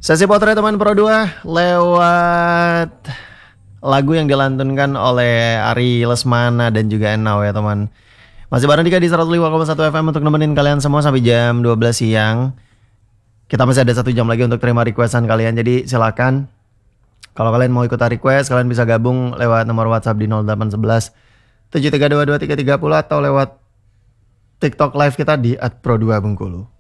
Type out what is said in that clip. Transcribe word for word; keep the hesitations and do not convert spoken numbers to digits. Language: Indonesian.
Sesi potret teman Pro dua lewat lagu yang dilantunkan oleh Ari Lesmana dan juga Enau ya teman. Masih bareng Dika di seratus lima koma satu F M untuk nemenin kalian semua sampai jam dua belas siang. Kita masih ada satu jam lagi untuk terima requestan kalian. Jadi silakan kalau kalian mau ikutan request, kalian bisa gabung lewat nomor WhatsApp di nol delapan satu satu tujuh tiga dua dua tiga tiga nol atau lewat TikTok live kita di at pro dua Bengkulu.